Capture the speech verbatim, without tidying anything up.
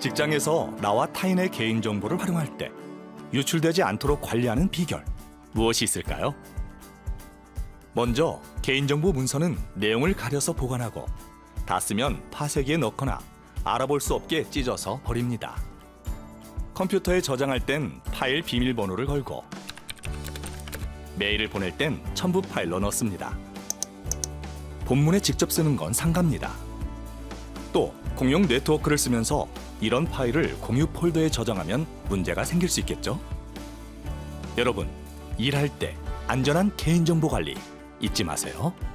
직장에서 나와 타인의 개인정보를 활용할 때 유출되지 않도록 관리하는 비결, 무엇이 있을까요? 먼저 개인정보 문서는 내용을 가려서 보관하고 다 쓰면 파쇄기에 넣거나 알아볼 수 없게 찢어서 버립니다. 컴퓨터에 저장할 땐 파일 비밀번호를 걸고 메일을 보낼 땐 첨부 파일로 넣습니다. 본문에 직접 쓰는 건 상가입니다. 또 공용 네트워크를 쓰면서 이런 파일을 공유 폴더에 저장하면 문제가 생길 수 있겠죠? 여러분, 일할 때 안전한 개인정보 관리 잊지 마세요.